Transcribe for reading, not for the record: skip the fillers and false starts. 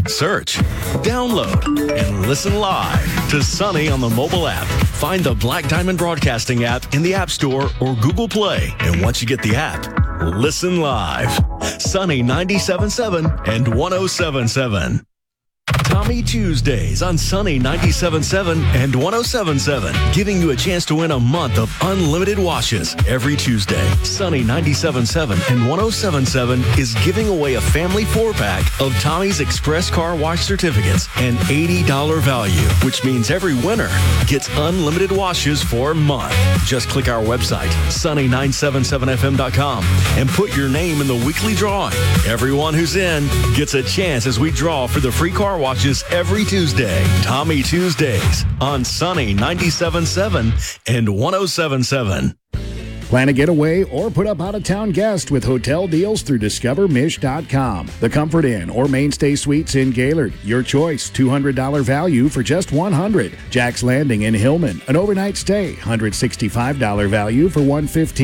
Search, download, and listen live to Sunny on the mobile app. Find the Black Diamond Broadcasting app in the App Store or Google Play. And once you get the app, listen live. Sunny 97.7 and 107.7. Tommy Tuesdays on Sunny 97.7 and 107.7, giving you a chance to win a month of unlimited washes every Tuesday. Sunny 97.7 and 107.7 is giving away a family 4-pack of Tommy's Express Car Wash certificates, an $80 value, which means every winner gets unlimited washes for a month. Just click our website, sunny977fm.com, and put your name in the weekly drawing. Everyone who's in gets a chance as we draw for the free car washes every Tuesday. Tommy Tuesdays on Sunny 97.7 and 107.7. Plan a getaway or put up out-of-town guests with hotel deals through DiscoverMish.com. The Comfort Inn or Mainstay Suites in Gaylord. Your choice, $200 value for just $100. Jack's Landing in Hillman, an overnight stay, $165 value for $115.